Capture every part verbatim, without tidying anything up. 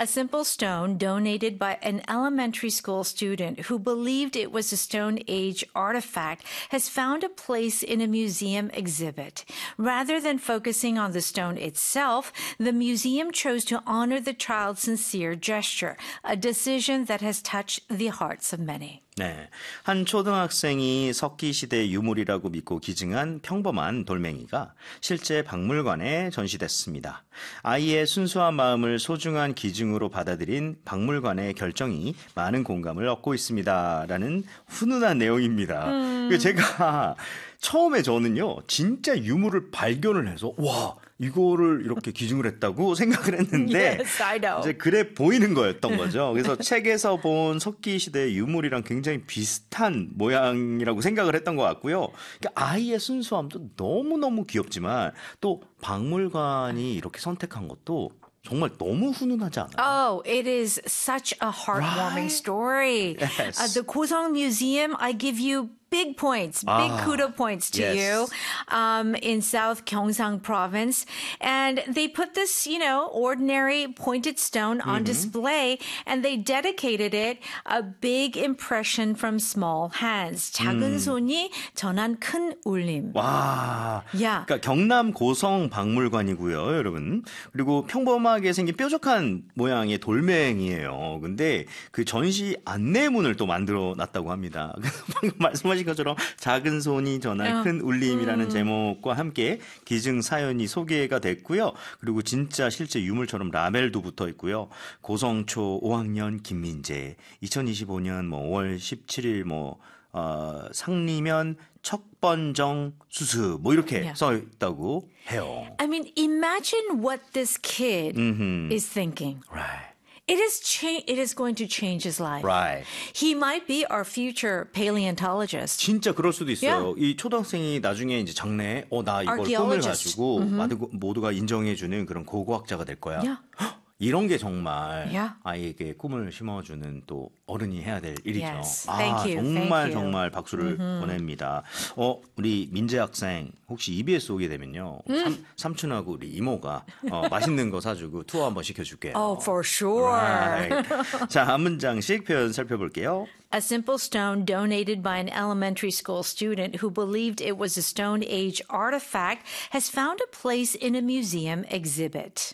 A simple stone donated by an elementary school student who believed it was a Stone Age artifact has found a place in a museum exhibit. Rather than focusing on the stone itself, the museum chose to honor the child's sincere gesture, a decision that has touched the hearts of many. 네, 한 초등학생이 석기시대 유물이라고 믿고 기증한 평범한 돌멩이가 실제 박물관에 전시됐습니다. 아이의 순수한 마음을 소중한 기증으로 받아들인 박물관의 결정이 많은 공감을 얻고 있습니다. 라는 훈훈한 내용입니다. 음. 제가 처음에 저는요, 진짜 유물을 발견을 해서 와, 이거를 이렇게 기증을 했다고 생각을 했는데 yes, I know. 이제 그래 보이는 거였던 거죠. 그래서 책에서 본 석기시대 유물이랑 굉장히 비슷한 모양이라고 생각을 했던 것 같고요. 그러니까 아이의 순수함도 너무너무 귀엽지만 또 박물관이 이렇게 선택한 것도 정말 너무 훈훈하지 않아요? Oh, it is such a heartwarming right? story. Yes. Uh, the Gosong Museum, I give you big points, big ah, kudo points to yes. you um, in South Gyeongsang province. And they put this, you know, ordinary pointed stone on mm-hmm. display and they dedicated it a big impression from small hands. 작은 손이 전한 큰 울림. 와, yeah. 그러니까 경남 고성 박물관이고요, 여러분. 그리고 평범하게 생긴 뾰족한 모양의 돌멩이에요. 근데 그 전시 안내문을 또 만들어 놨다고 합니다. 방금 말씀하신 것처럼 작은 손이 전한 큰 울림이라는 음. 제목과 함께 기증 사연이 소개가 됐고요. 그리고 진짜 실제 유물처럼 라벨도 붙어 있고요. 고성초 오 학년 김민재, 이천이십오 년 뭐 오월 십칠일 뭐 어, 상리면 척번정 수수 뭐 이렇게 yeah. 써 있다고 해요. I mean, imagine what this kid mm-hmm. is thinking. Right. It is cha- It is going to change his life. Right. He might be our future paleontologist. 진짜 그럴 수도 있어요. Yeah. 이 초등학생이 나중에 이제 장래에 어, 나 이걸 꿈을 가지고 mm-hmm. 모두가 인정해주는 그런 고고학자가 될 거야. Yeah. 이런 게 정말 yeah. 아이에게 꿈을 심어주는 또 어른이 해야 될 일이죠. Yes. 아, Thank you. 정말 Thank 정말 you. 박수를 mm-hmm. 보냅니다. 어, 우리 민재 학생 혹시 이비에스 오게 되면요. 음. 삼, 삼촌하고 우리 이모가 어, 맛있는 거 사주고 투어 한번 시켜줄게요. Oh, for sure. Right. 자, 한 문장씩 표현 살펴볼게요. A simple stone donated by an elementary school student who believed it was a Stone Age artifact has found a place in a museum exhibit.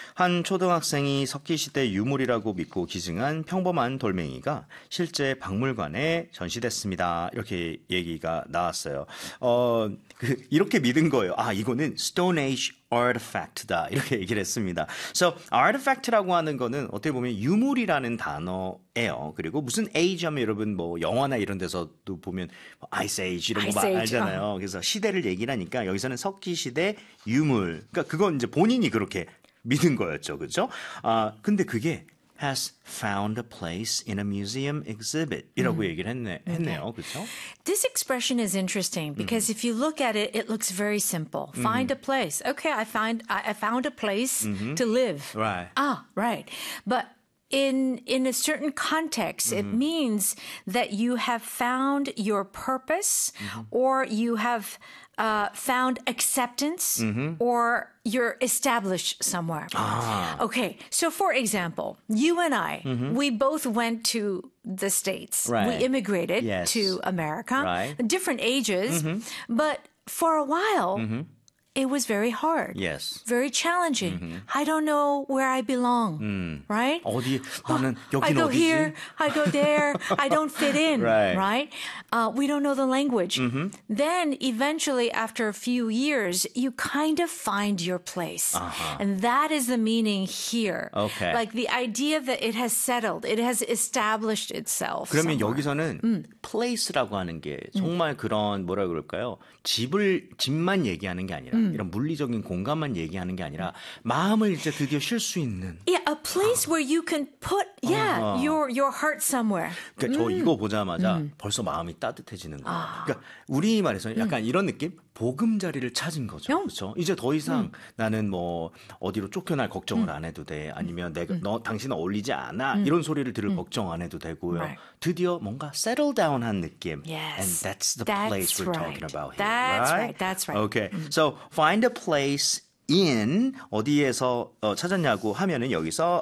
한 초등학생이 석기시대 유물이라고 믿고 기증한 평범한 돌멩이가 실제 박물관에 전시됐습니다. 이렇게 얘기가 나왔어요. 어, 그, 이렇게 믿은 거예요. 아, 이거는 Stone Age artifact다. 이렇게 얘기를 했습니다. So, artifact라고 하는 거는 어떻게 보면 유물이라는 단어예요. 그리고 무슨 age 하면 여러분 뭐 영화나 이런 데서도 보면 Ice Age 이런 거 Ice 알잖아요. age. 그래서 시대를 얘기를 하니까 여기서는 석기시대 유물. 그러니까 그건 이제 본인이 그렇게 믿은 거였죠. 그렇죠? 아, 근데 그게 has found a place in a museum exhibit 이라고 mm. 얘기를 했네, 했네요. Okay. 그렇죠? This expression is interesting because mm. if you look at it, it looks very simple. Mm. Find a place. Okay, I find I, I found a place mm-hmm. to live. Right. Ah, right. But in in a certain context, mm-hmm. it means that you have found your purpose mm-hmm. or you have uh, found acceptance mm-hmm. or you're established somewhere. Ah. Okay, so for example, you and I, mm-hmm. we both went to the States. Right. We immigrated yes. to America, right. different ages, mm-hmm. but for a while, mm-hmm. it was very hard. Yes. Very challenging. Mm-hmm. I don't know where I belong. Mm. Right? 어디 나는 oh, 여기는 I go 어디지? here, I go there. I don't fit in. Right. Right? Uh, we don't know the language. Mm-hmm. Then eventually, after a few years, you kind of find your place. Uh-huh. And that is the meaning here. Okay. Like the idea that it has settled. It has established itself. 그러면 somewhere. 여기서는 음. place라고 하는 게 정말 음. 그런 뭐라 그럴까요? 집을 집만 얘기하는 게 아니라 음. 이런 물리적인 공간만 얘기하는 게 아니라 마음을 이제 드디어 쉴 수 있는. Yeah, a place where you can put yeah 어. your your heart somewhere. 그러니까 저 음. 이거 보자마자 음. 벌써 마음이 따뜻해지는 거예요. 아. 그러니까 우리 말에서 약간 음. 이런 느낌? 보금자리를 찾은 거죠. 음. 그렇죠? 이제 더 이상 음. 나는 뭐 어디로 쫓겨날 걱정을 음. 안 해도 돼. 아니면 내가 음. 너 당신은 어울리지 않아. 음. 이런 소리를 들을 음. 걱정 안 해도 되고요. Right. 드디어 뭔가 settle down 한 느낌. Yes. And that's the that's place we're right. talking about here. That's right? right. That's right. Okay. 음. So find a place in 어디에서 어, 찾았냐고 하면은 여기서